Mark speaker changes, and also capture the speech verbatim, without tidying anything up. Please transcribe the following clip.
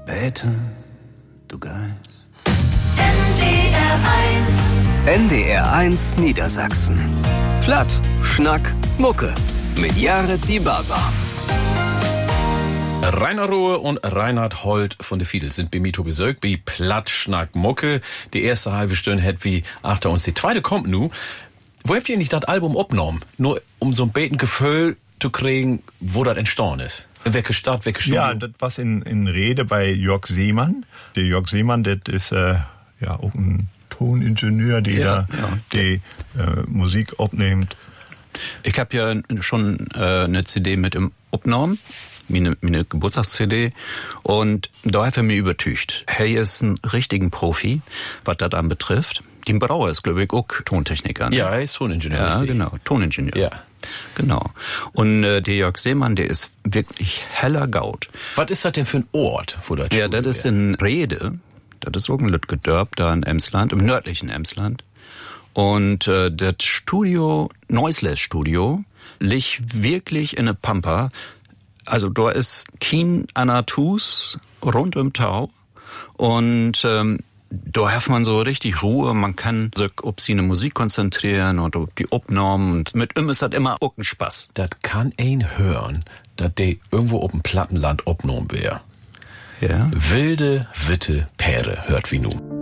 Speaker 1: beten, du Geist.
Speaker 2: N D R eins.
Speaker 3: N D R eins Niedersachsen. Platt, Schnack, Mucke. Mit Jared Die Barber.
Speaker 4: Rainer Rohe und Reinhard Holt von der Fiedel sind bei Mito besögt, bei Platt, Schnack, Mucke. Die erste halbe Stunde hat wie achter uns. Die zweite kommt nu. Wo habt ihr nicht das Album aufgenommen? Nur um so ein beten Gefühl zu kriegen, wo das entstanden ist. In welcher Stadt, welche Studio?
Speaker 5: Ja, das war in, in Rede bei Jörg Seemann. Der Jörg Seemann, das ist äh, ja auch ein Toningenieur, der
Speaker 1: ja,
Speaker 5: da
Speaker 1: ja.
Speaker 5: die äh, Musik aufnimmt.
Speaker 1: Ich habe ja schon äh, eine C D mit im aufgenommen, meine, meine Geburtstags-C D, und da hat er mir übertücht. Hey ist ein richtigen Profi, was das anbetrifft. Tim Brauer ist, glaube ich, auch Tontechniker. Ne?
Speaker 4: Ja, er ist Toningenieur.
Speaker 1: Ja,
Speaker 4: richtig.
Speaker 1: genau, Toningenieur.
Speaker 4: Ja.
Speaker 1: Genau. Und äh, der Jörg Seemann, der ist wirklich heller Gaut.
Speaker 4: Was ist das denn für ein Ort, wo das
Speaker 1: Ja, das ist in Rede. Das ist auch ein Lütgedörp, da in Emsland, im nördlichen Emsland. Und äh, das Studio, Noiseless Studio, liegt wirklich in der Pampa. Also da ist kein Anatus rund um Tau. Und ähm, da hat man so richtig Ruhe. Man kann sich auf seine Musik konzentrieren und auf die Aufnahmen. Und mit ihm ist das immer auch ein Spaß.
Speaker 4: Das kann ein hören, dass der irgendwo auf dem Plattenland aufgenommen wäre.
Speaker 1: Ja.
Speaker 4: Wilde, witte Päre hört wie nu.